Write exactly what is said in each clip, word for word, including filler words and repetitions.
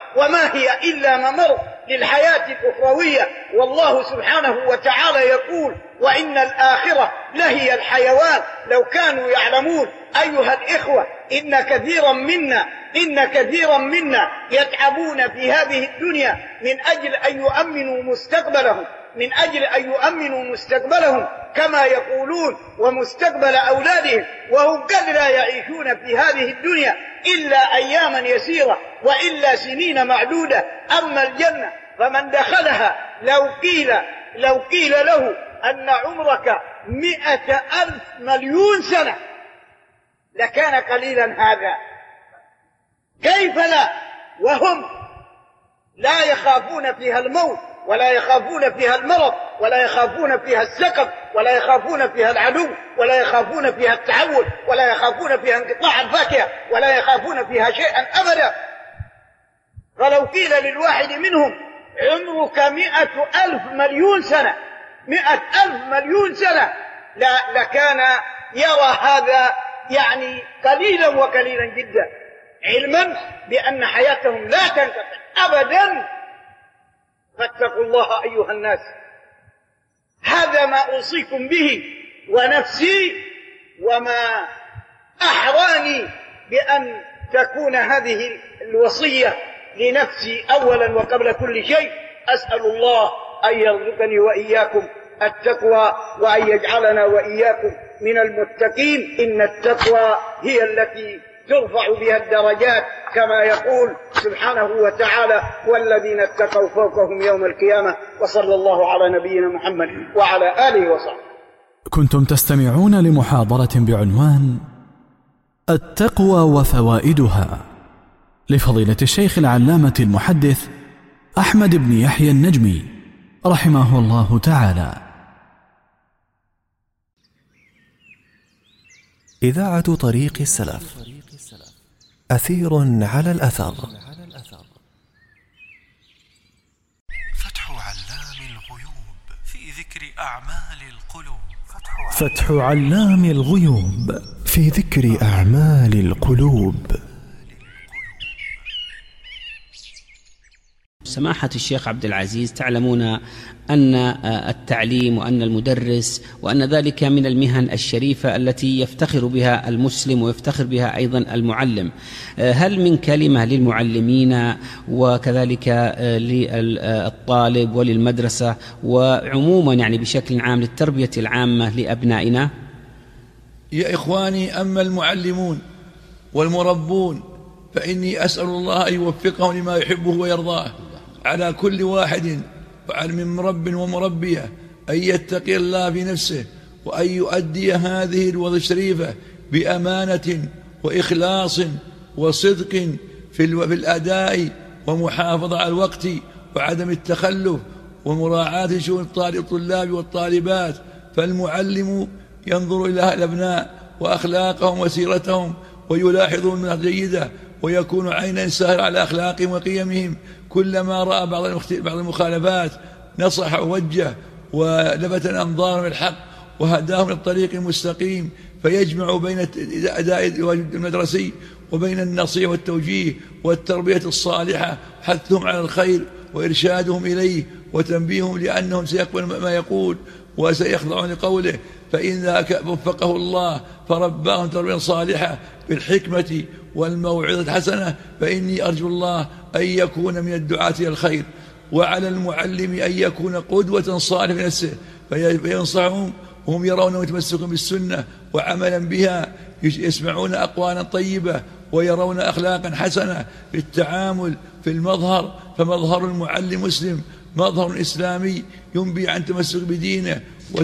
وما هي إلا ممر للحياة الأخروية. والله سبحانه وتعالى يقول: وإن الآخرة لهي الحيوان لو كانوا يعلمون. أيها الإخوة، إن كثيرا منا إن كثيرا منا يتعبون في هذه الدنيا من أجل أن يؤمنوا مستقبلهم من أجل أن يؤمنوا مستقبلهم كما يقولون، ومستقبل أولادهم، وهم قد لا يعيشون في هذه الدنيا إلا أياما يسيرة وإلا سنين معدودة. أما الجنة فمن دخلها لو قيل لو قيل له أن عمرك مئة ألف مليون سنة لكان قليلا هذا. كيف لا وهم لا يخافون فيها الموت، ولا يخافون فيها المرض، ولا يخافون فيها السقم، ولا يخافون فيها العدو، ولا يخافون فيها التعول، ولا يخافون فيها انقطاع الفاكهة، ولا يخافون فيها شيئا أبدا. فلو قيل للواحد منهم عمرك مئة ألف مليون سنة مئة ألف مليون سنة لا لكان يرى هذا يعني قليلا وقليلا جدا، علما بأن حياتهم لا تنقطع أبدا. فاتقوا الله أيها الناس. هذا ما أوصيكم به ونفسي، وما أحراني بأن تكون هذه الوصية لنفسي أولا وقبل كل شيء. أسأل الله أن يرزقني وإياكم التقوى، وأن يجعلنا وإياكم من المتقين. إن التقوى هي التي ترفع بها الدرجات، كما يقول سبحانه وتعالى: والذين اتقوا فوقهم يوم القيامة. وصلى الله على نبينا محمد وعلى آله وصحبه. كنتم تستمعون لمحاضرة بعنوان التقوى وفوائدها لفضيلة الشيخ العلامة المحدث أحمد بن يحيى النجمي رحمه الله تعالى. إذاعة طريق السلف، أثير على الأثر. فتح علام الغيوب في ذكر أعمال القلوب. فتح علام الغيوب في ذكر أعمال القلوب. سماحة الشيخ عبد العزيز، تعلمون أن التعليم وأن المدرس وأن ذلك من المهن الشريفة التي يفتخر بها المسلم ويفتخر بها أيضا المعلم. هل من كلمة للمعلمين وكذلك للطالب وللمدرسة وعموما يعني بشكل عام للتربية العامة لأبنائنا؟ يا إخواني، أما المعلمون والمربون فإني أسأل الله أن يوفقهم لما يحبه ويرضاه. على كل واحد من مرب ومربية أن يتقي الله في نفسه، وأن يؤدي هذه الوظيفة الشريفة بأمانة وإخلاص وصدق في الأداء، ومحافظة على الوقت وعدم التخلف، ومراعاة شؤون الطلاب والطالبات. فالمعلم ينظر إلى الأبناء وأخلاقهم وسيرتهم ويلاحظ من جيدة، ويكون عينا ساهرة على أخلاقهم وقيمهم. كلما رأى بعض المخالفات نصح ووجه ولفت أنظارهم الحق وهداهم للطريق المستقيم. فيجمع بين أداء الواجب المدرسي وبين النصيحة والتوجيه والتربية الصالحة، حثهم على الخير وإرشادهم إليه وتنبيههم لأنهم سيقبلون ما يقول وسيخضعون لقوله. فإذا وفقه الله فرباهم تربية صالحة بالحكمة والموعظة الحسنة، فإني أرجو الله أن يكون من الدعاة إلى الخير. وعلى المعلم أن يكون قدوة صالحة في نفسه فينصحهم وهم يرونه يتمسكون بالسنة وعملا بها، يسمعون أقوالا طيبة ويرون أخلاقا حسنة في التعامل في المظهر. فمظهر المعلم مسلم مظهر إسلامي ينبي عن تمسك بدينه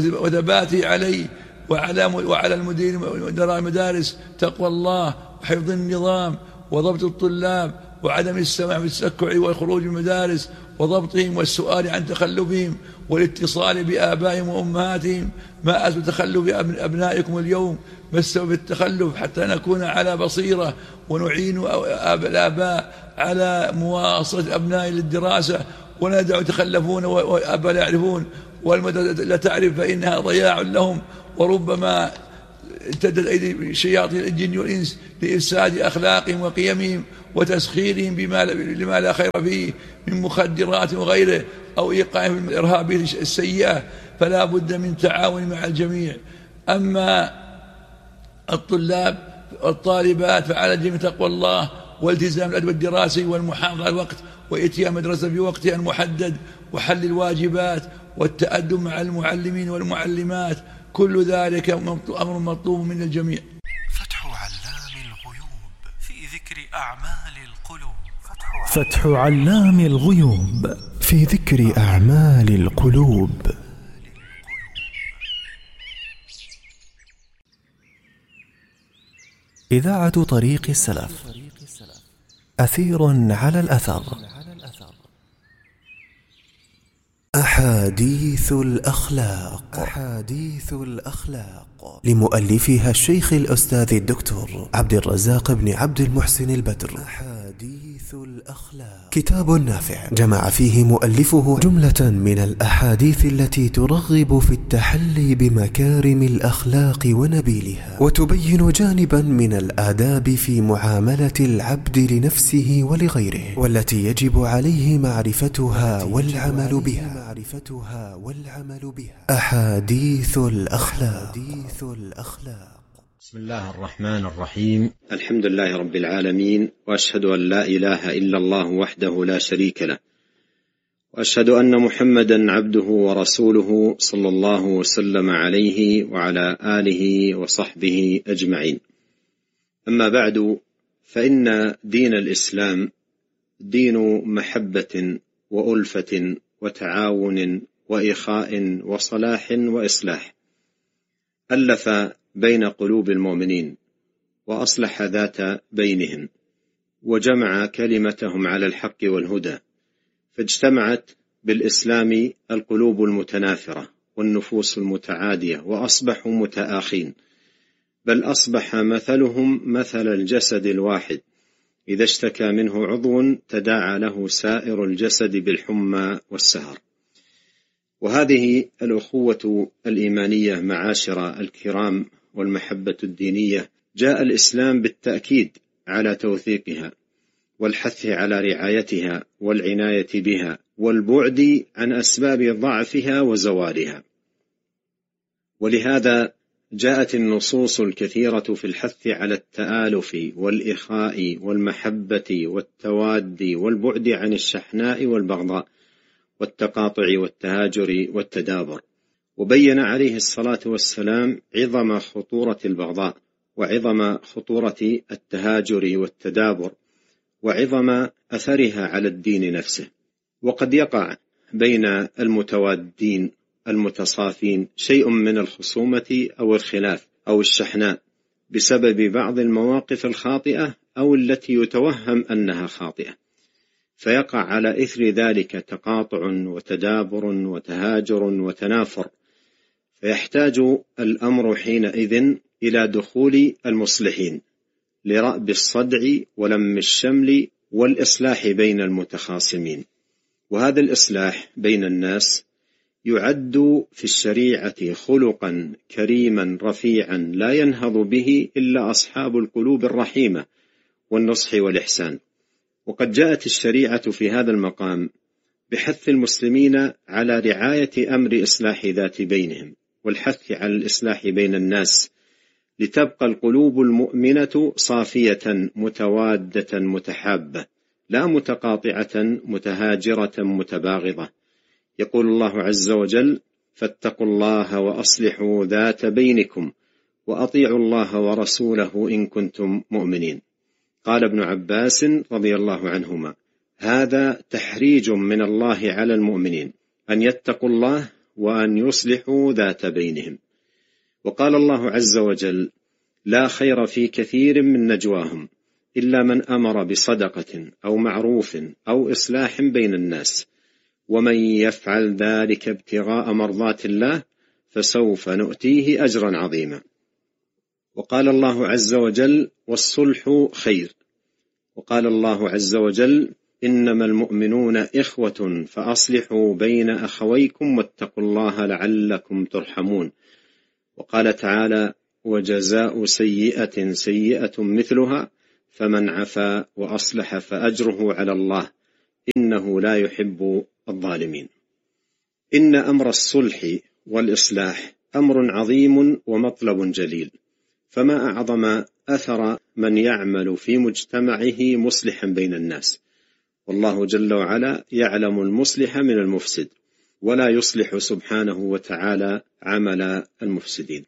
وثباته عليه. وعلى وعلى المدير مدراء المدارس تقوى الله وحفظ النظام وضبط الطلاب وعدم السماح بالتسكع والخروج من المدارس وضبطهم والسؤال عن تخلفهم والاتصال بآبائهم وأمهاتهم. ما أسبب تخلف أبنائكم اليوم؟ ما السبب التخلف؟ حتى نكون على بصيرة ونعين الآباء على مواصلة أبناء للدراسة، وندع يتخلفون وأبا لا يعرفون والمدرسة لا تعرف، فإنها ضياع لهم. وربما امتدت أيدي شياطين الجن والإنس لإفساد أخلاقهم وقيمهم وتسخيرهم بما لما لا خير فيه من مخدرات وغيره أو إيقاعهم الإرهاب السيئة، فلا بد من تعاون مع الجميع. أما الطلاب والطالبات فعلى الجميع تقوى الله والتزام الأدب الدراسي والمحافظة على الوقت وإتيان مدرسة في وقتها المحدد وحل الواجبات والتأدب مع المعلمين والمعلمات، كل ذلك أمر مطلوب من الجميع. فتح علام الغيوب في ذكر أعمال القلوب. فتح علام الغيوب في ذكر أعمال القلوب. إذاعة طريق السلف، أثير على الأثر. أحاديث الأخلاق. أحاديث الأخلاق لمؤلفها الشيخ الأستاذ الدكتور عبد الرزاق بن عبد المحسن البدر. أحاديث الأخلاق كتاب نافع جمع فيه مؤلفه جملة من الأحاديث التي ترغب في التحلي بمكارم الأخلاق ونبيلها، وتبين جانبا من الآداب في معاملة العبد لنفسه ولغيره، والتي يجب عليه معرفتها والعمل بها. معرفتها والعمل بها. أحاديث الأخلاق. أحاديث الأخلاق. بسم الله الرحمن الرحيم. الحمد لله رب العالمين، وأشهد أن لا إله إلا الله وحده لا شريك له، وأشهد أن محمدا عبده ورسوله صلى الله وسلم عليه وعلى آله وصحبه أجمعين. أما بعد، فإن دين الإسلام دين محبة وألفة وتعاون وإخاء وصلاح وإصلاح، ألف بين قلوب المؤمنين وأصلح ذات بينهم، وجمع كلمتهم على الحق والهدى، فاجتمعت بالإسلام القلوب المتنافرة والنفوس المتعادية، وأصبحوا متآخين، بل أصبح مثلهم مثل الجسد الواحد، إذا اشتكى منه عضو تداعى له سائر الجسد بالحمى والسهر. وهذه الأخوة الإيمانية معاشر الكرام والمحبة الدينية، جاء الإسلام بالتأكيد على توثيقها والحث على رعايتها والعناية بها والبعد عن أسباب ضعفها وزوالها. ولهذا جاءت النصوص الكثيرة في الحث على التآلف والإخاء والمحبة والتواد والبعد عن الشحناء والبغضاء والتقاطع والتهاجر والتدابر. وبين عليه الصلاة والسلام عظم خطورة البغضاء، وعظم خطورة التهاجر والتدابر، وعظم أثرها على الدين نفسه. وقد يقع بين المتوادين المتصافين شيء من الخصومة أو الخلاف أو الشحناء بسبب بعض المواقف الخاطئة أو التي يتوهم أنها خاطئة، فيقع على إثر ذلك تقاطع وتدابر وتهاجر وتنافر، فيحتاج الأمر حينئذ إلى دخول المصلحين لرأب الصدع ولم الشمل والإصلاح بين المتخاصمين. وهذا الإصلاح بين الناس يعد في الشريعة خلقا كريما رفيعا لا ينهض به إلا أصحاب القلوب الرحيمة والنصح والإحسان. وقد جاءت الشريعة في هذا المقام بحث المسلمين على رعاية أمر إصلاح ذات بينهم والحث على الإصلاح بين الناس، لتبقى القلوب المؤمنة صافية متوادة متحابة، لا متقاطعة متهاجرة متباغضة. يقول الله عز وجل: فاتقوا الله وأصلحوا ذات بينكم وأطيعوا الله ورسوله إن كنتم مؤمنين. قال ابن عباس رضي الله عنهما: هذا تحريج من الله على المؤمنين أن يتقوا الله وأن يصلحوا ذات بينهم. وقال الله عز وجل: لا خير في كثير من نجواهم إلا من أمر بصدقة أو معروف أو إصلاح بين الناس، ومن يفعل ذلك ابتغاء مرضات الله فسوف نؤتيه أجرا عظيما. وقال الله عز وجل: والصلح خير. وقال الله عز وجل: إنما المؤمنون إخوة فأصلحوا بين أخويكم واتقوا الله لعلكم ترحمون. وقال تعالى: وجزاء سيئة سيئة مثلها فمن عفا وأصلح فأجره على الله إنه لا يحب الظالمين. إن أمر الصلح والإصلاح أمر عظيم ومطلب جليل، فما أعظم أثر من يعمل في مجتمعه مصلحا بين الناس، والله جل وعلا يعلم المصلح من المفسد، ولا يصلح سبحانه وتعالى عمل المفسدين.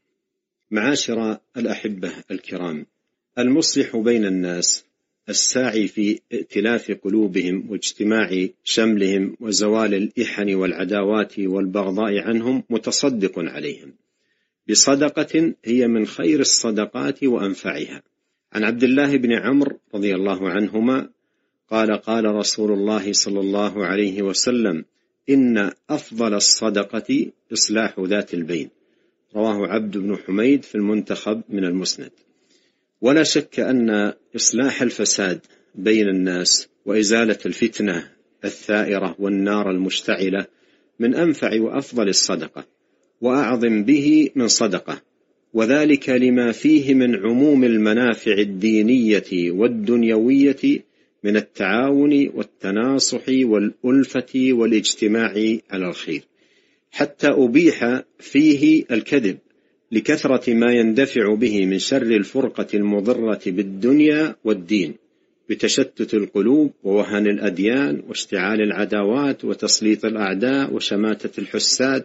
معاشر الأحبة الكرام، المصلح بين الناس الساعي في ائتلاف قلوبهم واجتماع شملهم وزوال الإحن والعداوات والبغضاء عنهم متصدق عليهم بصدقة هي من خير الصدقات وأنفعها. عن عبد الله بن عمرو رضي الله عنهما قال قال رسول الله صلى الله عليه وسلم: إن أفضل الصدقة إصلاح ذات البين. رواه عبد بن حميد في المنتخب من المسند. ولا شك أن إصلاح الفساد بين الناس وإزالة الفتنة الثائرة والنار المشتعلة من أنفع وأفضل الصدقة، وأعظم به من صدقة، وذلك لما فيه من عموم المنافع الدينية والدنيوية من التعاون والتناصح والألفة والاجتماع على الخير، حتى أبيح فيه الكذب لكثرة ما يندفع به من شر الفرقة المضرة بالدنيا والدين، بتشتت القلوب ووهن الأديان واشتعال العداوات وتسليط الأعداء وشماتة الحساد.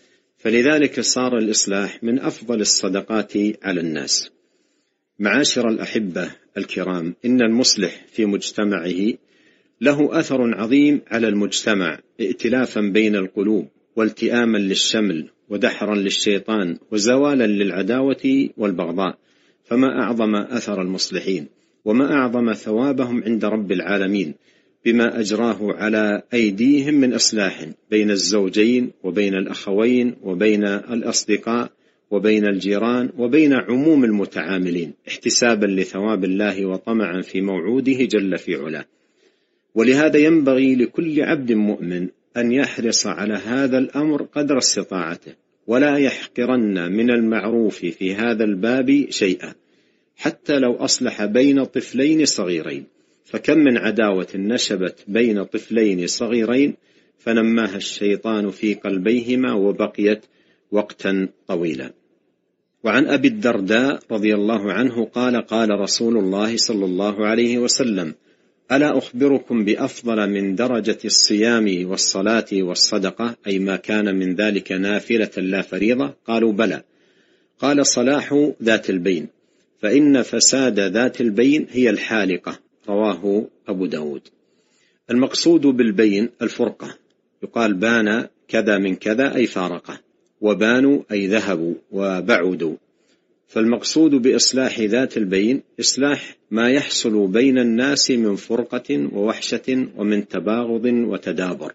فلذلك صار الإصلاح من أفضل الصدقات على الناس. معاشر الأحبة الكرام، إن المصلح في مجتمعه له أثر عظيم على المجتمع، ائتلافا بين القلوب والتئاما للشمل ودحرا للشيطان وزوالا للعداوة والبغضاء. فما أعظم أثر المصلحين وما أعظم ثوابهم عند رب العالمين بما أجراه على أيديهم من إصلاح بين الزوجين وبين الأخوين وبين الأصدقاء وبين الجيران وبين عموم المتعاملين، احتسابا لثواب الله وطمعا في موعوده جل في علاه. ولهذا ينبغي لكل عبد مؤمن أن يحرص على هذا الأمر قدر استطاعته، ولا يحقرن من المعروف في هذا الباب شيئا، حتى لو أصلح بين طفلين صغيرين. فكم من عداوة نشبت بين طفلين صغيرين فنماها الشيطان في قلبيهما وبقيت وقتا طويلا. وعن أبي الدرداء رضي الله عنه قال قال رسول الله صلى الله عليه وسلم: ألا أخبركم بأفضل من درجة الصيام والصلاة والصدقة، أي ما كان من ذلك نافلة لا فريضة؟ قالوا بلى. قال: صلاح ذات البين، فإن فساد ذات البين هي الحالقة. رواه أبو داود. المقصود بالبين الفرقة، يقال بان كذا من كذا أي فارقة، وبانوا أي ذهبوا وبعدوا. فالمقصود بإصلاح ذات البين إصلاح ما يحصل بين الناس من فرقة ووحشة ومن تباغض وتدابر،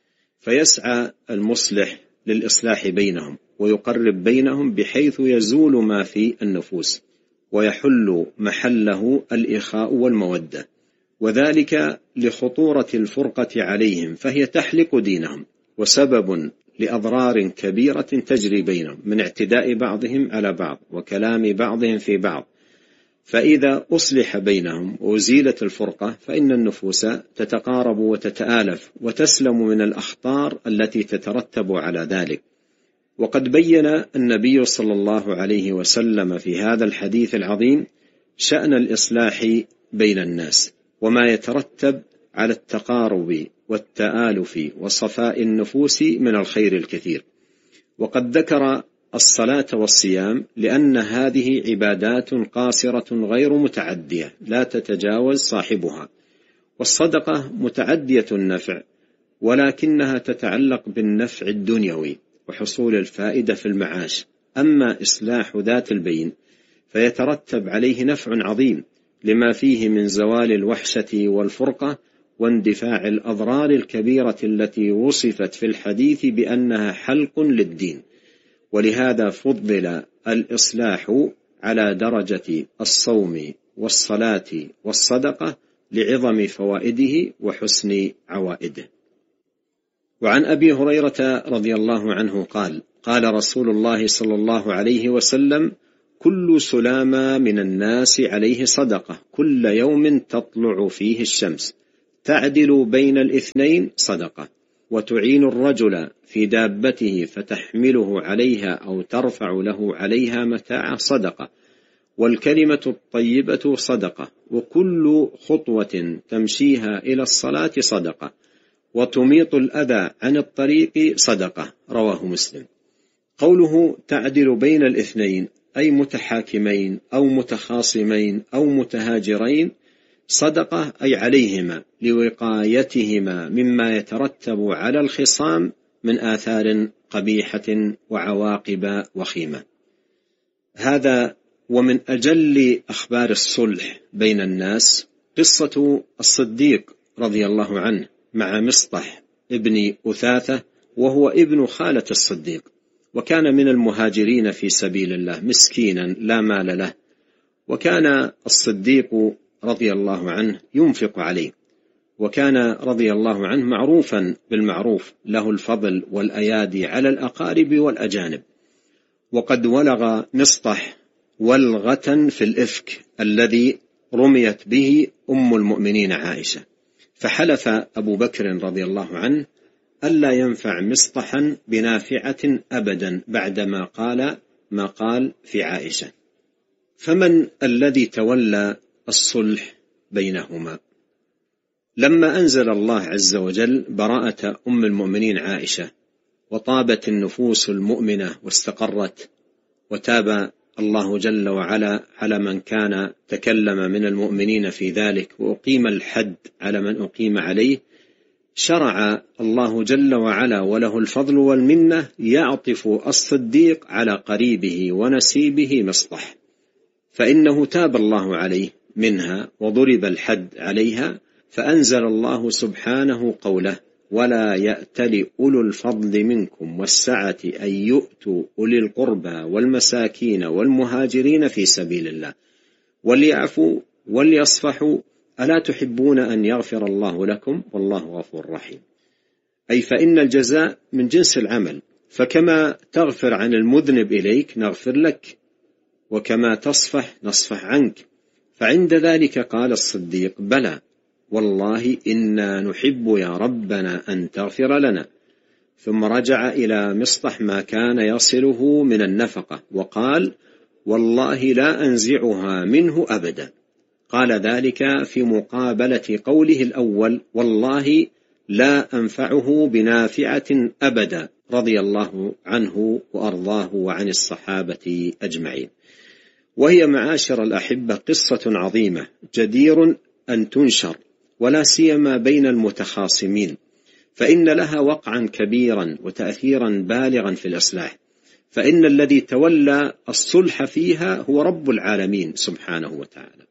فيسعى المصلح للإصلاح بينهم ويقرب بينهم بحيث يزول ما في النفوس ويحل محله الإخاء والمودة، وذلك لخطورة الفرقة عليهم، فهي تحلق دينهم وسبب لأضرار كبيرة تجري بينهم من اعتداء بعضهم على بعض وكلام بعضهم في بعض. فإذا أصلح بينهم وأزيلت الفرقة فإن النفوس تتقارب وتتآلف وتسلم من الأخطار التي تترتب على ذلك. وقد بين النبي صلى الله عليه وسلم في هذا الحديث العظيم شأن الإصلاح بين الناس وما يترتب على التقارب والتآلف وصفاء النفوس من الخير الكثير. وقد ذكر الصلاة والصيام لأن هذه عبادات قاصرة غير متعدية لا تتجاوز صاحبها، والصدقة متعدية النفع ولكنها تتعلق بالنفع الدنيوي وحصول الفائدة في المعاش. أما إصلاح ذات البين فيترتب عليه نفع عظيم لما فيه من زوال الوحشة والفرقة واندفاع الأضرار الكبيرة التي وصفت في الحديث بأنها حلق للدين. ولهذا فضل الإصلاح على درجة الصوم والصلاة والصدقة لعظم فوائده وحسن عوائده. وعن أبي هريرة رضي الله عنه قال قال رسول الله صلى الله عليه وسلم: كل سلامة من الناس عليه صدقة كل يوم تطلع فيه الشمس تعدل بين الاثنين صدقة، وتعين الرجل في دابته فتحمله عليها أو ترفع له عليها متاع صدقة، والكلمة الطيبة صدقة، وكل خطوة تمشيها إلى الصلاة صدقة، وتميط الأذى عن الطريق صدقة. رواه مسلم. قوله تعدل بين الاثنين أي متحاكمين أو متخاصمين أو متهاجرين صدقة أي عليهما لوقايتهما مما يترتب على الخصام من آثار قبيحة وعواقب وخيمة. هذا ومن أجل أخبار الصلح بين الناس قصة الصديق رضي الله عنه مع مصطح ابن أثاثة، وهو ابن خالة الصديق، وكان من المهاجرين في سبيل الله مسكينا لا مال له، وكان الصديق رضي الله عنه ينفق عليه، وكان رضي الله عنه معروفا بالمعروف، له الفضل والأيادي على الأقارب والأجانب. وقد ولغ مصطح ولغة في الإفك الذي رميت به أم المؤمنين عائشة، فحلف أبو بكر رضي الله عنه ألا ينفع مصطحا بنافعة أبدا بعدما قال ما قال في عائشة. فمن الذي تولى الصلح بينهما؟ لما أنزل الله عز وجل براءة أم المؤمنين عائشة وطابت النفوس المؤمنة واستقرت، وتاب الله جل وعلا على من كان تكلم من المؤمنين في ذلك، وأقيم الحد على من أقيم عليه، شرع الله جل وعلا وله الفضل والمنة يعطف الصديق على قريبه ونسيبه مصطح، فإنه تاب الله عليه منها وضرب الحد عليها، فأنزل الله سبحانه قوله ولا يأتل أولو الفضل منكم والسعة أن يؤتوا أولي القربى والمساكين والمهاجرين في سبيل الله وليعفوا وليصفحوا ألا تحبون أن يغفر الله لكم والله غفور رحيم. أي فإن الجزاء من جنس العمل، فكما تغفر عن المذنب إليك نغفر لك، وكما تصفح نصفح عنك. فعند ذلك قال الصديق بلى والله إنا نحب يا ربنا أن تغفر لنا. ثم رجع إلى مصطح ما كان يصله من النفقة وقال والله لا أنزعها منه أبدا. قال ذلك في مقابلة قوله الأول والله لا أنفعه بنافعة أبدا، رضي الله عنه وأرضاه وعن الصحابة أجمعين. وهي معاشر الأحبة قصة عظيمة جدير أن تنشر، ولا سيما بين المتخاصمين، فإن لها وقعا كبيرا وتأثيرا بالغا في الإصلاح، فإن الذي تولى الصلح فيها هو رب العالمين سبحانه وتعالى.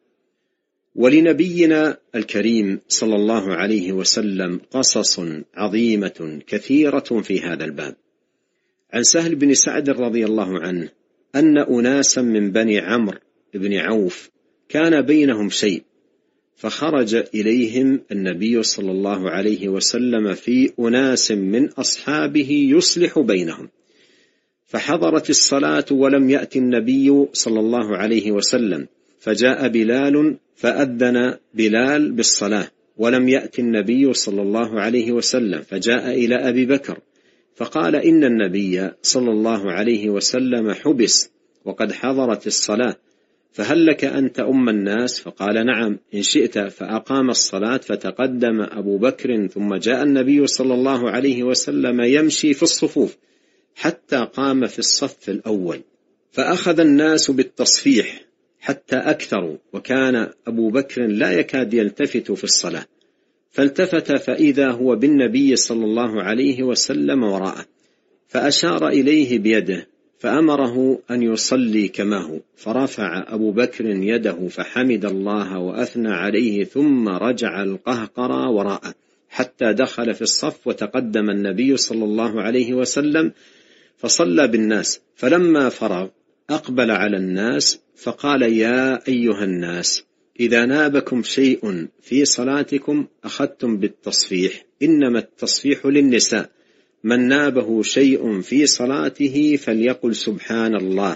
ولنبينا الكريم صلى الله عليه وسلم قصص عظيمة كثيرة في هذا الباب. عن سهل بن سعد رضي الله عنه أن أناسا من بني عمرو بن عوف كان بينهم شيء، فخرج إليهم النبي صلى الله عليه وسلم في أناس من أصحابه يصلح بينهم، فحضرت الصلاة ولم يأتي النبي صلى الله عليه وسلم، فجاء بلال فأذن بلال بالصلاة ولم يأتي النبي صلى الله عليه وسلم، فجاء إلى أبي بكر فقال إن النبي صلى الله عليه وسلم حبس وقد حضرت الصلاة، فهل لك أن تؤم الناس؟ فقال نعم إن شئت، فأقام الصلاة، فتقدم أبو بكر ثم جاء النبي صلى الله عليه وسلم يمشي في الصفوف حتى قام في الصف الأول، فأخذ الناس بالتصفيح حتى أكثروا، وكان أبو بكر لا يكاد يلتفت في الصلاة، فالتفت فإذا هو بالنبي صلى الله عليه وسلم وراءه، فأشار إليه بيده فأمره أن يصلي كما هو، فرفع أبو بكر يده فحمد الله وأثنى عليه، ثم رجع القهقرى وراءه حتى دخل في الصف، وتقدم النبي صلى الله عليه وسلم فصلى بالناس، فلما فرغ أقبل على الناس فقال يا أيها الناس إذا نابكم شيء في صلاتكم أخذتم بالتصفيح، إنما التصفيح للنساء، من نابه شيء في صلاته فليقل سبحان الله،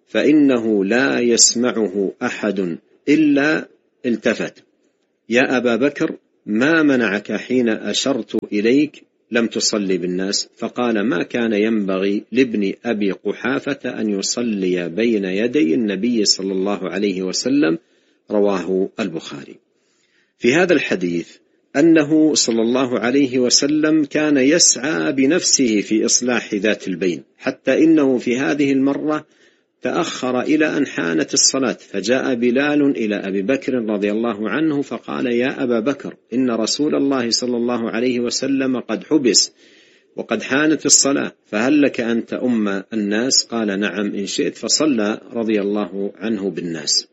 فإنه لا يسمعه أحد إلا التفت: يا أبا بكر، ما منعك حين أشرت إليك لم تصلي بالناس؟ فقال: ما كان ينبغي لابن أبي قحافة أن يصلي بين يدي النبي صلى الله عليه وسلم. رواه البخاري. في هذا الحديث أنه صلى الله عليه وسلم كان يسعى بنفسه في إصلاح ذات البين، حتى إنه في هذه المرة تأخر إلى أن حانت الصلاة، فجاء بلال إلى أبي بكر رضي الله عنه فقال: يا أبا بكر، إن رسول الله صلى الله عليه وسلم قد حبس وقد حانت الصلاة، فهل لك أن تؤم الناس؟ قال: نعم إن شئت، فصلى رضي الله عنه بالناس.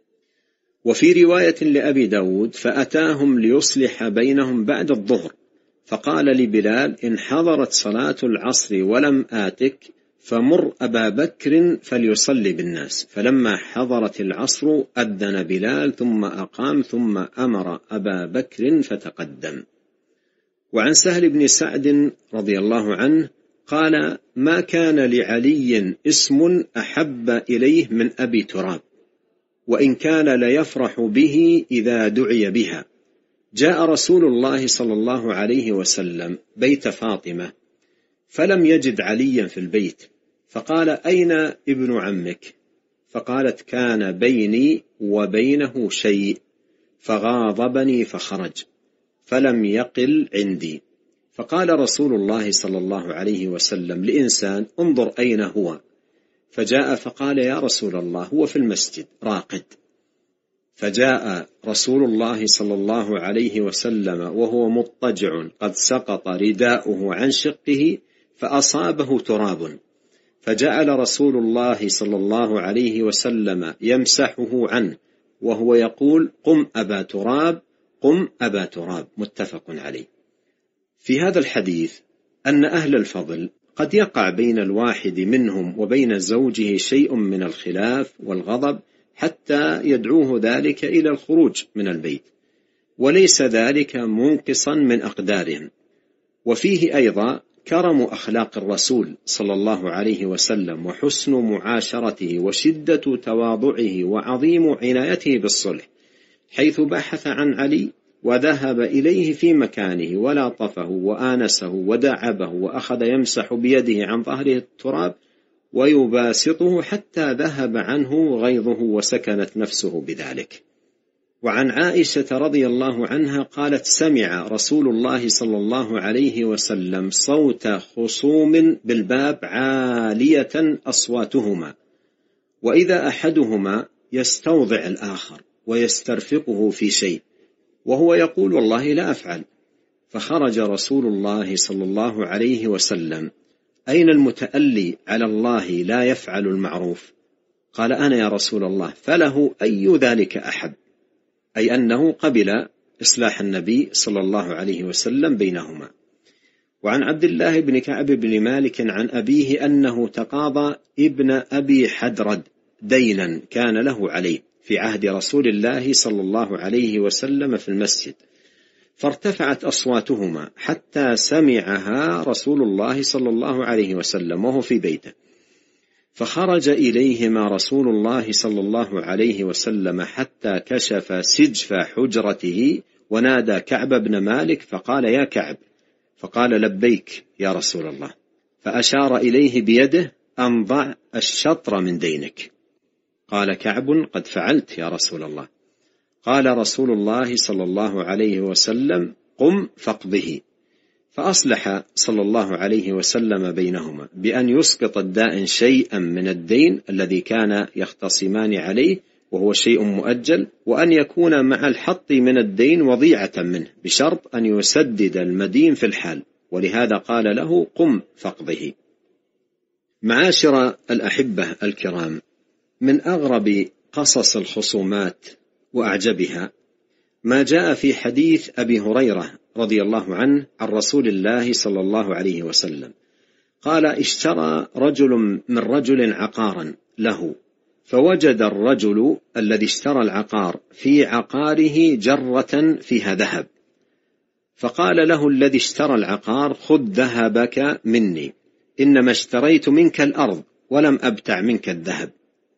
وفي رواية لأبي داود: فأتاهم ليصلح بينهم بعد الظهر، فقال لبلال: إن حضرت صلاة العصر ولم آتك فمر أبا بكر فليصلي بالناس. فلما حضرت العصر أذن بلال ثم أقام ثم أمر أبا بكر فتقدم. وعن سهل بن سعد رضي الله عنه قال: ما كان لعلي اسم أحب إليه من أبي تراب، وإن كان ليفرح به إذا دعي بها. جاء رسول الله صلى الله عليه وسلم بيت فاطمة فلم يجد عليا في البيت، فقال: أين ابن عمك؟ فقالت: كان بيني وبينه شيء فغاضبني فخرج فلم يقل عندي. فقال رسول الله صلى الله عليه وسلم لإنسان: انظر أين هو؟ فجاء فقال: يا رسول الله، هو في المسجد راقد. فجاء رسول الله صلى الله عليه وسلم وهو مضطجع قد سقط رداؤه عن شقه فأصابه تراب، فجعل رسول الله صلى الله عليه وسلم يمسحه عنه وهو يقول: قم أبا تراب، قم أبا تراب. متفق عليه. في هذا الحديث أن أهل الفضل قد يقع بين الواحد منهم وبين زوجه شيء من الخلاف والغضب حتى يدعوه ذلك إلى الخروج من البيت، وليس ذلك منقصا من أقدارهم. وفيه أيضا كرم أخلاق الرسول صلى الله عليه وسلم وحسن معاشرته وشدة تواضعه وعظيم عنايته بالصلح، حيث بحث عن علي وذهب إليه في مكانه ولاطفه وآنسه ودعبه وأخذ يمسح بيده عن ظهره التراب ويباسطه حتى ذهب عنه غيظه وسكنت نفسه بذلك. وعن عائشة رضي الله عنها قالت: سمع رسول الله صلى الله عليه وسلم صوت خصوم بالباب عالية أصواتهما، وإذا أحدهما يستوضع الآخر ويسترفقه في شيء وهو يقول: والله لا أفعل. فخرج رسول الله صلى الله عليه وسلم: أين المتألي على الله لا يفعل المعروف؟ قال: أنا يا رسول الله. فله أي ذلك أحب، أي أنه قبل إصلاح النبي صلى الله عليه وسلم بينهما. وعن عبد الله بن كعب بن مالك عن أبيه أنه تقاضى ابن أبي حدرد دينا كان له عليه في عهد رسول الله صلى الله عليه وسلم في المسجد، فارتفعت أصواتهما حتى سمعها رسول الله صلى الله عليه وسلم وهو في بيته، فخرج إليهما رسول الله صلى الله عليه وسلم حتى كشف سجف حجرته ونادى كعب بن مالك فقال: يا كعب. فقال: لبيك يا رسول الله. فأشار إليه بيده: أن ضع الشطر من دينك. قال كعب: قد فعلت يا رسول الله. قال رسول الله صلى الله عليه وسلم: قم فاقضه. فأصلح صلى الله عليه وسلم بينهما بأن يسقط الدائن شيئا من الدين الذي كان يختصمان عليه وهو شيء مؤجل، وأن يكون مع الحط من الدين وضيعة منه بشرط أن يسدد المدين في الحال، ولهذا قال له: قم فاقضه. معاشر الأحبة الكرام، من أغرب قصص الخصومات وأعجبها ما جاء في حديث أبي هريرة رضي الله عنه عن رسول الله صلى الله عليه وسلم قال: اشترى رجل من رجل عقارا له، فوجد الرجل الذي اشترى العقار في عقاره جرة فيها ذهب، فقال له الذي اشترى العقار: خذ ذهبك مني، إنما اشتريت منك الأرض ولم أبتع منك الذهب.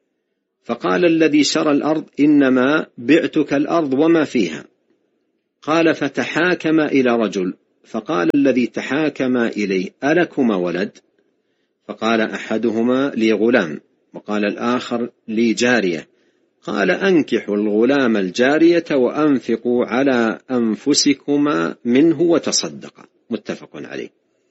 فقال الذي شرى الأرض: إنما بعتك الأرض وما فيها. قال: فتحاكم إلى رجل، فقال الذي تحاكم إليه: ألكما ولد؟ فقال أحدهما: لي غلام، وقال الآخر: لي جارية. قال: أنكحوا الغلام الجارية وأنفقوا على أنفسكما منه وتصدقا. متفق عليه.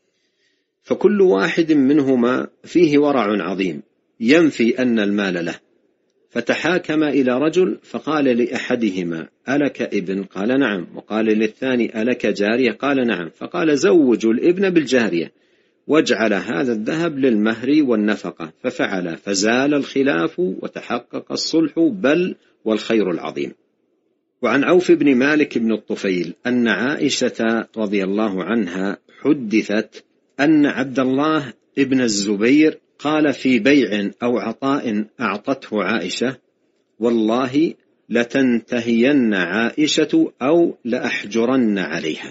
فكل واحد منهما فيه ورع عظيم ينفي أن المال له. فتحاكم إلى رجل فقال لأحدهما: ألك ابن؟ قال: نعم. وقال للثاني: ألك جارية؟ قال: نعم. فقال: زوجوا الابن بالجارية واجعل هذا الذهب للمهر والنفقة. ففعل، فزال الخلاف وتحقق الصلح، بل والخير العظيم. وعن عوف بن مالك بن الطفيل أن عائشة رضي الله عنها حدثت أن عبد الله ابن الزبير قال في بيع أو عطاء أعطته عائشة: والله لتنتهين عائشة أو لأحجرن عليها.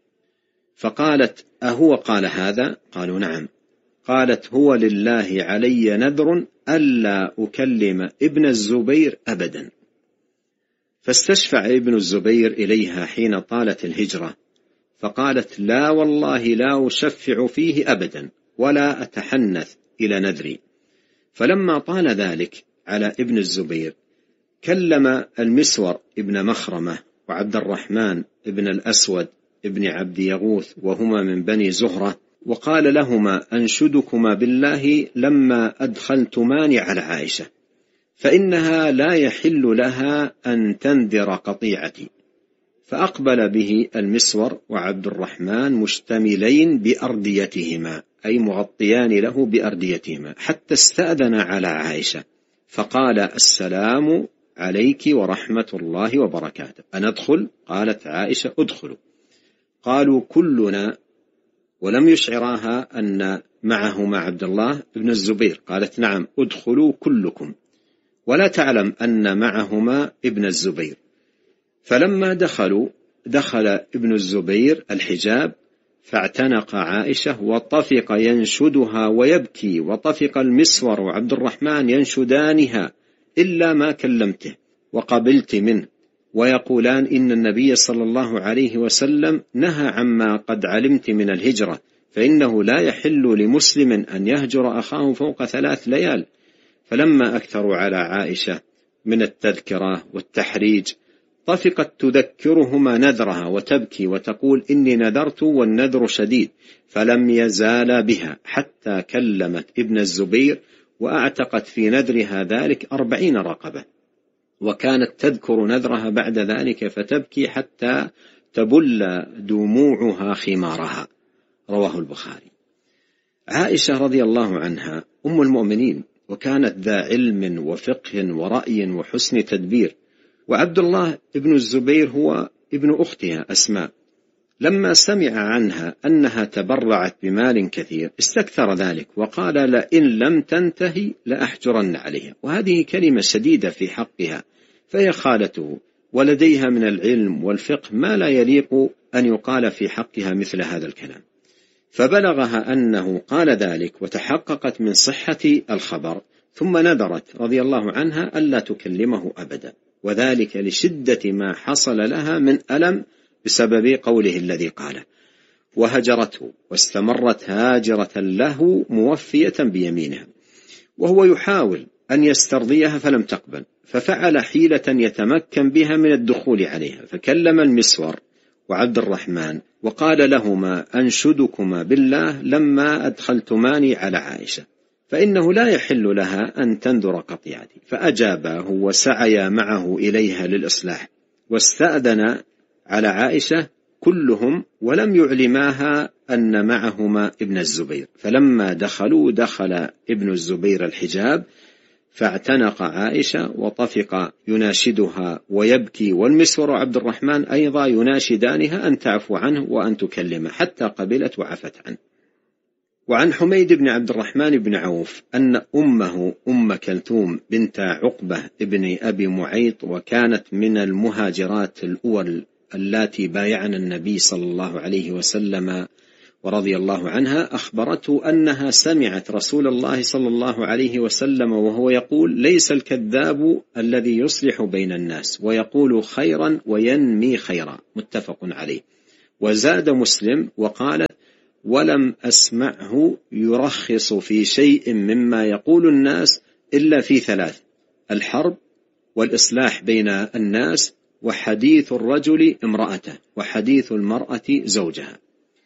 فقالت: أهو قال هذا؟ قالوا: نعم. قالت: هو لله علي نذر ألا أكلم ابن الزبير أبدا. فاستشفع ابن الزبير إليها حين طالت الهجرة، فقالت: لا والله لا أشفع فيه أبدا ولا أتحنث إلى نذري. فلما طال ذلك على ابن الزبير كلم المسور ابن مخرمة وعبد الرحمن ابن الأسود ابن عبد يغوث، وهما من بني زهرة، وقال لهما: أنشدكما بالله لما أدخلتمان على عائشة، فإنها لا يحل لها أن تنذر قطيعتي. فأقبل به المسور وعبد الرحمن مشتملين بأرديتهما، أي مغطيان له بأرديتهما، حتى استأذن على عائشة فقال: السلام عليك ورحمة الله وبركاته، أندخل؟ قالت عائشة: ادخلوا. قالوا: كلنا، ولم يشعراها أن معهما عبد الله بن الزبير. قالت: نعم، ادخلوا كلكم، ولا تعلم أن معهما ابن الزبير. فلما دخلوا دخل ابن الزبير الحجاب فاعتنق عائشة وطفق ينشدها ويبكي، وطفق المسور وعبد الرحمن ينشدانها إلا ما كلمته وقبلت منه، ويقولان: إن النبي صلى الله عليه وسلم نهى عما قد علمت من الهجرة، فإنه لا يحل لمسلم أن يهجر أخاه فوق ثلاث ليال. فلما أكثروا على عائشة من التذكرة والتحريج طفقت تذكرهما نذرها وتبكي وتقول: إني نذرت والنذر شديد. فلم يزال بها حتى كلمت ابن الزبير وأعتقت في نذرها ذلك أربعين رقبة، وكانت تذكر نذرها بعد ذلك فتبكي حتى تبل دموعها خمارها. رواه البخاري. عائشة رضي الله عنها أم المؤمنين، وكانت ذا علم وفقه ورأي وحسن تدبير. وعبد الله ابن الزبير هو ابن أختها أسماء. لما سمع عنها أنها تبرعت بمال كثير استكثر ذلك وقال: لئن لم تنتهي لأحجرن عليها. وهذه كلمة شديدة في حقها، فهي خالته ولديها من العلم والفقه ما لا يليق أن يقال في حقها مثل هذا الكلام. فبلغها أنه قال ذلك وتحققت من صحة الخبر، ثم نذرت رضي الله عنها ألا تكلمه أبدا، وذلك لشدة ما حصل لها من ألم بسبب قوله الذي قاله، وهجرته واستمرت هاجرة له موفية بيمينها، وهو يحاول أن يسترضيها فلم تقبل، ففعل حيلة يتمكن بها من الدخول عليها، فكلم المسور وعبد الرحمن وقال لهما: أنشدكما بالله لما أدخلتماني على عائشة، فإنه لا يحل لها أن تنذر قطيعتي. فأجابه وسعيا معه إليها للإصلاح، واستأذن على عائشة كلهم ولم يعلماها أن معهما ابن الزبير. فلما دخلوا دخل ابن الزبير الحجاب فاعتنق عائشة وطفق يناشدها ويبكي، والمسور عبد الرحمن أيضا يناشدانها أن تعفو عنه وأن تكلمه، حتى قبلت وعفت عنه. وعن حميد بن عبد الرحمن بن عوف أن أمه أم كلثوم بنت عقبة ابن أبي معيط، وكانت من المهاجرات الأول اللاتي بايعن النبي صلى الله عليه وسلم ورضي الله عنها أخبرته أنها سمعت رسول الله صلى الله عليه وسلم وهو يقول: ليس الكذاب الذي يصلح بين الناس ويقول خيرا وينمي خيرا، متفق عليه. وزاد مسلم وقال: ولم أسمعه يرخص في شيء مما يقول الناس إلا في ثلاث: الحرب، والإصلاح بين الناس، وحديث الرجل امرأته، وحديث المرأة زوجها.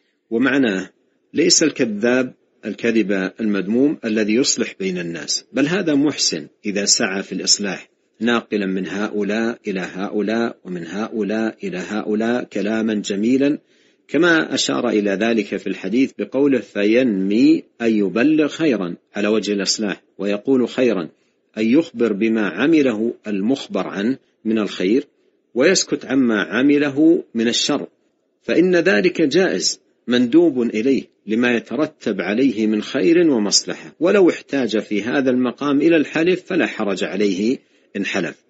ومعناه ليس الكذاب الكذب المذموم الذي يصلح بين الناس، بل هذا محسن إذا سعى في الإصلاح، ناقلا من هؤلاء إلى هؤلاء ومن هؤلاء إلى هؤلاء كلاما جميلا، كما أشار إلى ذلك في الحديث بقوله: فينمي أن يبلغ خيرا على وجه الإصلاح، ويقول خيرا أن يخبر بما عمله المخبر عنه من الخير، ويسكت عما عمله من الشر، فإن ذلك جائز مندوب إليه لما يترتب عليه من خير ومصلحة، ولو احتاج في هذا المقام إلى الحلف فلا حرج عليه إن حلف.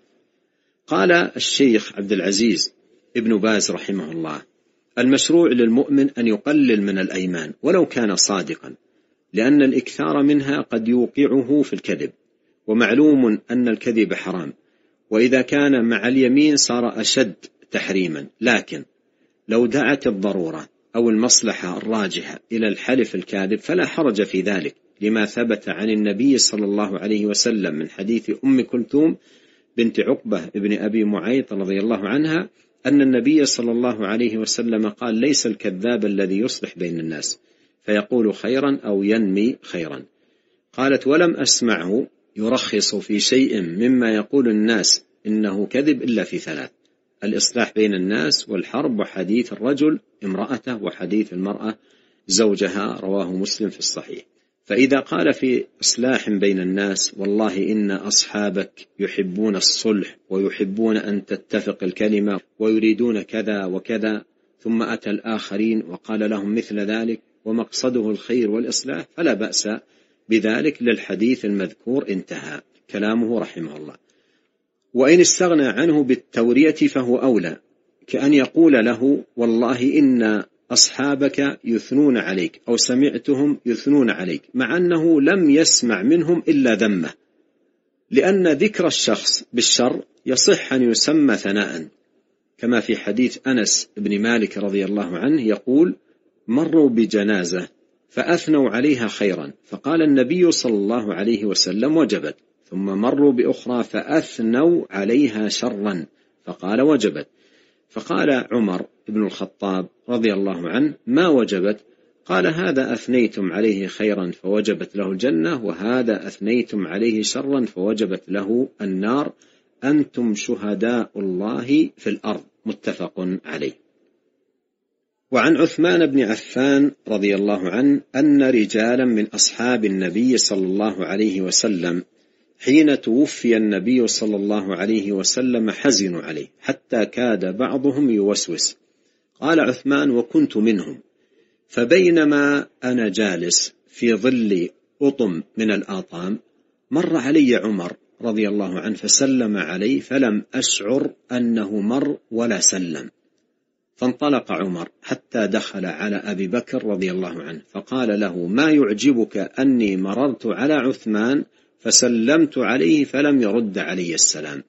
قال الشيخ عبد العزيز ابن باز رحمه الله: المشروع للمؤمن أن يقلل من الأيمان ولو كان صادقا، لأن الإكثار منها قد يوقعه في الكذب، ومعلوم أن الكذب حرام، وإذا كان مع اليمين صار أشد تحريما. لكن لو دعت الضرورة أو المصلحة الراجحة إلى الحلف الكاذب فلا حرج في ذلك، لما ثبت عن النبي صلى الله عليه وسلم من حديث أم كلثوم بنت عقبة ابن أبي معيط رضي الله عنها أن النبي صلى الله عليه وسلم قال: ليس الكذاب الذي يصلح بين الناس فيقول خيرا أو ينمي خيرا. قالت: ولم أسمعه يرخص في شيء مما يقول الناس إنه كذب إلا في ثلاث: الإصلاح بين الناس، والحرب، وحديث الرجل امرأته، وحديث المرأة زوجها. رواه مسلم في الصحيح. فإذا قال في إصلاح بين الناس: والله إن أصحابك يحبون الصلح ويحبون أن تتفق الكلمة ويريدون كذا وكذا، ثم أتى الآخرين وقال لهم مثل ذلك ومقصده الخير والإصلاح، فلا بأس بذلك للحديث المذكور. انتهى كلامه رحمه الله. وإن استغنى عنه بالتورية فهو أولى، كأن يقول له: والله إن أصحابك يثنون عليك، أو سمعتهم يثنون عليك، مع أنه لم يسمع منهم إلا ذمه، لأن ذكر الشخص بالشر يصح أن يسمى ثناء، كما في حديث أنس بن مالك رضي الله عنه يقول: مروا بجنازة فأثنوا عليها خيرا، فقال النبي صلى الله عليه وسلم: وجبت. ثم مروا بأخرى فأثنوا عليها شرا، فقال: وجبت. فقال عمر بن الخطاب رضي الله عنه: ما وجبت؟ قال: هذا أثنيتم عليه خيرا فوجبت له الجنة، وهذا أثنيتم عليه شرا فوجبت له النار، أنتم شهداء الله في الأرض. متفق عليه. وعن عثمان بن عفان رضي الله عنه أن رجالا من أصحاب النبي صلى الله عليه وسلم حين توفي النبي صلى الله عليه وسلم حزنوا عليه حتى كاد بعضهم يوسوس. قال عثمان: وكنت منهم، فبينما أنا جالس في ظل أطم من الآطام مر علي عمر رضي الله عنه فسلم علي، فلم أشعر أنه مر ولا سلم، فانطلق عمر حتى دخل على أبي بكر رضي الله عنه فقال له: ما يعجبك أني مررت على عثمان فسلمت عليه فلم يرد علي السلام؟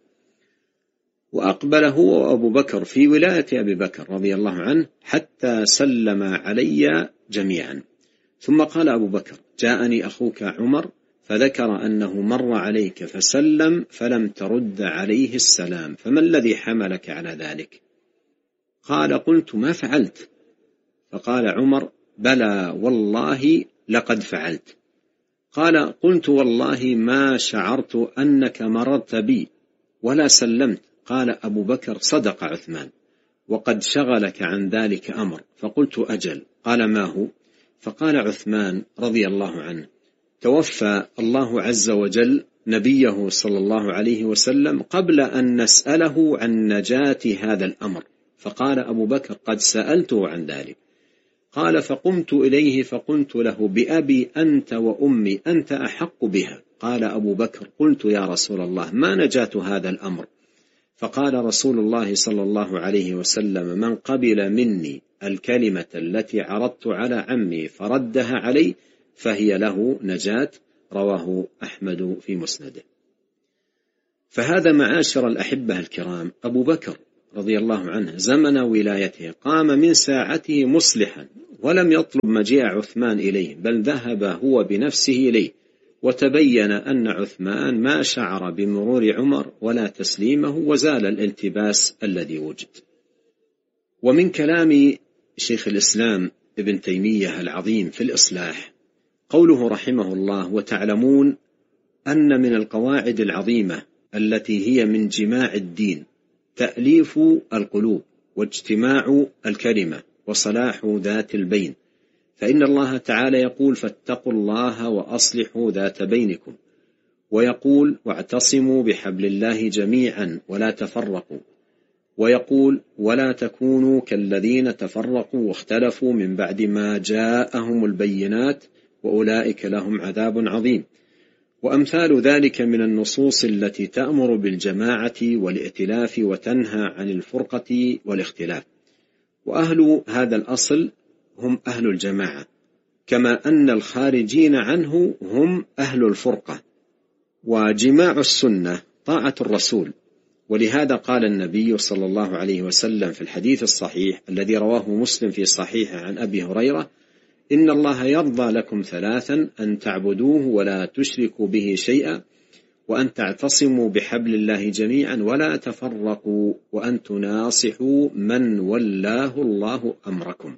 وأقبل هو وأبو بكر في ولاية أبي بكر رضي الله عنه حتى سلم علي جميعا، ثم قال أبو بكر: جاءني أخوك عمر فذكر أنه مر عليك فسلم فلم ترد عليه السلام، فما الذي حملك على ذلك؟ قال: قلت: ما فعلت. فقال عمر: بلى والله لقد فعلت. قال: قلت: والله ما شعرت أنك مررت بي ولا سلمت. قال أبو بكر: صدق عثمان، وقد شغلك عن ذلك أمر. فقلت: أجل. قال: ما هو؟ فقال عثمان رضي الله عنه: توفى الله عز وجل نبيه صلى الله عليه وسلم قبل أن نسأله عن نجاة هذا الأمر. فقال أبو بكر: قد سألته عن ذلك. قال: فقمت إليه فقلت له: بأبي أنت وأمي أنت أحق بها. قال أبو بكر: قلت: يا رسول الله، ما نجاة هذا الأمر؟ فقال رسول الله صلى الله عليه وسلم: من قبل مني الكلمة التي عرضت على عمي فردها علي فهي له نجاة. رواه أحمد في مسنده. فهذا معاشر الأحبة الكرام أبو بكر رضي الله عنه زمن ولايته قام من ساعته مصلحا، ولم يطلب مجيء عثمان إليه، بل ذهب هو بنفسه إليه، وتبين أن عثمان ما شعر بمرور عمر ولا تسليمه، وزال الالتباس الذي وجد. ومن كلام شيخ الإسلام ابن تيمية العظيم في الإصلاح قوله رحمه الله: وتعلمون أن من القواعد العظيمة التي هي من جماع الدين تأليف القلوب واجتماع الكلمة وصلاح ذات البين، فإن الله تعالى يقول: فاتقوا الله وأصلحوا ذات بينكم، ويقول: واعتصموا بحبل الله جميعا ولا تفرقوا، ويقول: ولا تكونوا كالذين تفرقوا واختلفوا من بعد ما جاءهم البينات وأولئك لهم عذاب عظيم. وأمثال ذلك من النصوص التي تأمر بالجماعة والائتلاف وتنهى عن الفرقة والاختلاف. وأهل هذا الأصل هم أهل الجماعة، كما أن الخارجين عنه هم أهل الفرقة. وجماع السنة طاعة الرسول، ولهذا قال النبي صلى الله عليه وسلم في الحديث الصحيح الذي رواه مسلم في صحيحه عن أبي هريرة: إن الله يرضى لكم ثلاثا: أن تعبدوه ولا تشركوا به شيئا، وأن تعتصموا بحبل الله جميعا ولا تفرقوا، وأن تناصحوا من ولاه الله أمركم.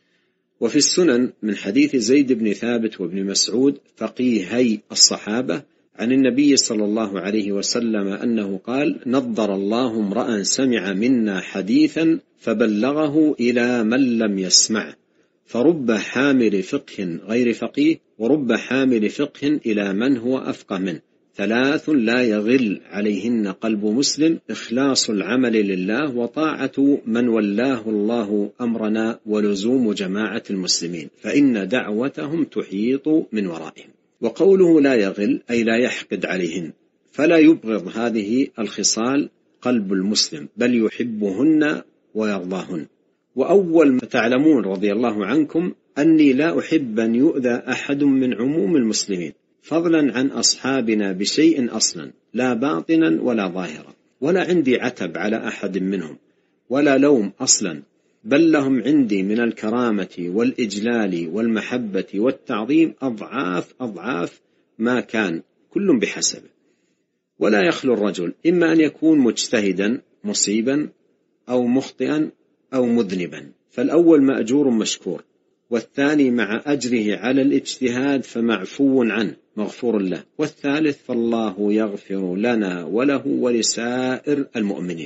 وفي السنن من حديث زيد بن ثابت وابن مسعود فقيهي الصحابة عن النبي صلى الله عليه وسلم أنه قال: نضر الله امرأ سمع منا حديثا فبلغه إلى من لم يسمعه، فرب حامل فقه غير فقيه، ورب حامل فقه إلى من هو أفقه منه. ثلاث لا يغل عليهن قلب مسلم: إخلاص العمل لله، وطاعة من ولاه الله أمرنا، ولزوم جماعة المسلمين، فإن دعوتهم تحيط من ورائهم. وقوله لا يغل أي لا يحقد عليهن، فلا يبغض هذه الخصال قلب المسلم، بل يحبهن ويرضاهن. وأول ما تعلمون رضي الله عنكم أني لا أحب أن يؤذى أحد من عموم المسلمين، فضلا عن أصحابنا بشيء أصلا، لا باطنا ولا ظاهرا، ولا عندي عتب على أحد منهم ولا لوم أصلا، بل لهم عندي من الكرامة والإجلال والمحبة والتعظيم أضعاف أضعاف ما كان، كل بحسبه. ولا يخلو الرجل إما أن يكون مجتهدا مصيبا أو مخطئا أو مذنبا، فالأول مأجور مشكور، والثاني مع أجره على الاجتهاد فمعفو عنه مغفور له، والثالث فالله يغفر لنا وله ولسائر المؤمنين.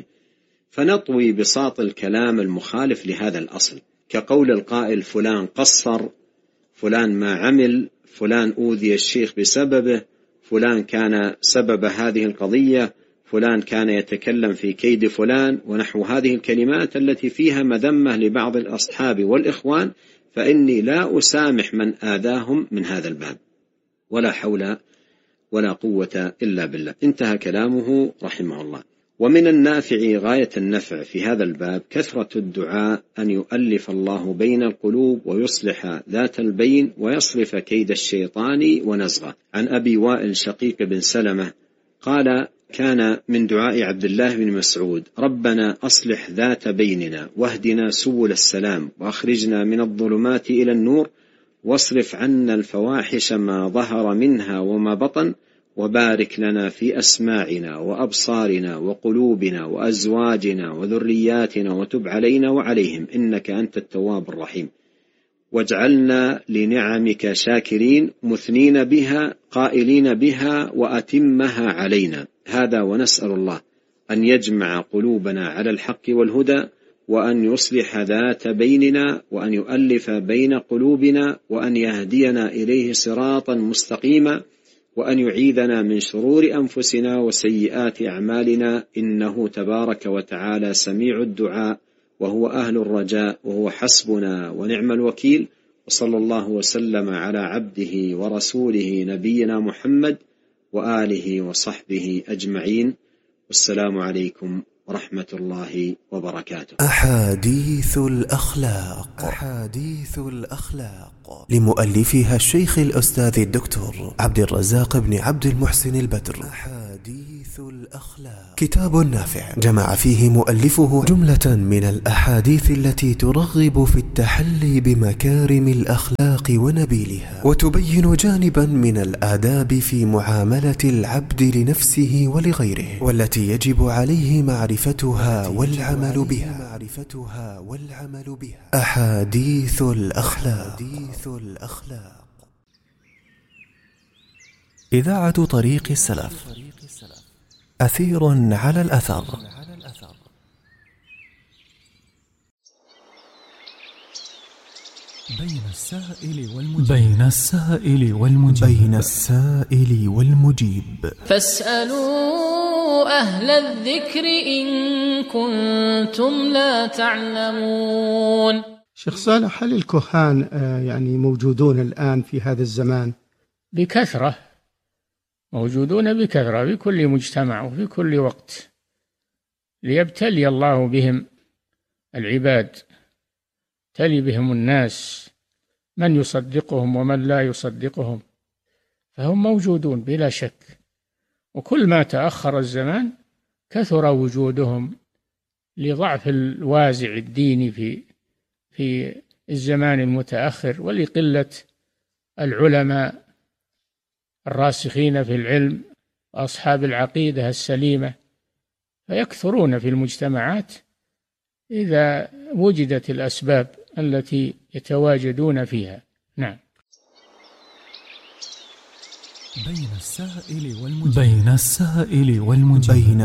فنطوي بساط الكلام المخالف لهذا الأصل، كقول القائل: فلان قصر، فلان ما عمل، فلان أوذي الشيخ بسببه، فلان كان سبب هذه القضية، فلان كان يتكلم في كيد فلان، ونحو هذه الكلمات التي فيها مذمة لبعض الأصحاب والإخوان، فإني لا أسامح من آذاهم من هذا الباب، ولا حول ولا قوة إلا بالله. انتهى كلامه رحمه الله. ومن النافع غاية النفع في هذا الباب كثرة الدعاء أن يؤلف الله بين القلوب ويصلح ذات البين ويصرف كيد الشيطان ونزغه. عن أبي وائل شقيق بن سلمة قال: كان من دعاء عبد الله بن مسعود: ربنا أصلح ذات بيننا واهدنا سبل السلام وأخرجنا من الظلمات إلى النور، واصرف عنا الفواحش ما ظهر منها وما بطن، وبارك لنا في أسماعنا وأبصارنا وقلوبنا وأزواجنا وذرياتنا، وتب علينا وعليهم إنك أنت التواب الرحيم، واجعلنا لنعمك شاكرين مثنين بها قائلين بها، وأتمها علينا. هذا ونسأل الله أن يجمع قلوبنا على الحق والهدى، وأن يصلح ذات بيننا، وأن يؤلف بين قلوبنا، وأن يهدينا إليه صراطا مستقيما، وأن يعيذنا من شرور أنفسنا وسيئات أعمالنا، إنه تبارك وتعالى سميع الدعاء، وهو أهل الرجاء، وهو حسبنا ونعم الوكيل. وصلى الله وسلم على عبده ورسوله نبينا محمد وآله وصحبه أجمعين، والسلام عليكم ورحمة الله وبركاته. أحاديث الأخلاق. أحاديث الأخلاق لمؤلفها الشيخ الأستاذ الدكتور عبد الرزاق بن عبد المحسن البدر. أحاديث الأخلاق كتاب نافع جمع فيه مؤلفه جملة من الأحاديث التي ترغب في التحلي بمكارم الأخلاق ونبيلها، وتبين جانبا من الآداب في معاملة العبد لنفسه ولغيره، والتي يجب عليه معرفتها والعمل بها. معرفتها والعمل بها. أحاديث الأخلاق. أحاديث الأخلاق. إذاعة طريق السلف، أثير على الأثر. بين السائل والمجيب. بين السائل والمجيب. بين السائل والمجيب. فاسألوا أهل الذكر إن كنتم لا تعلمون. شيخ صالح، هل الكهان يعني موجودون الآن في هذا الزمان؟ بكثرة، موجودون بكثرة في كل مجتمع وفي كل وقت، ليبتلي الله بهم العباد، تلي بهم الناس، من يصدقهم ومن لا يصدقهم، فهم موجودون بلا شك. وكل ما تأخر الزمان كثر وجودهم لضعف الوازع الديني في في الزمان المتأخر، ولقلة العلماء الراسخين في العلم وأصحاب العقيدة السليمة، فيكثرون في المجتمعات إذا وجدت الأسباب التي يتواجدون فيها. نعم. بين السائل والمجيب. بين السائل والمجيب. بين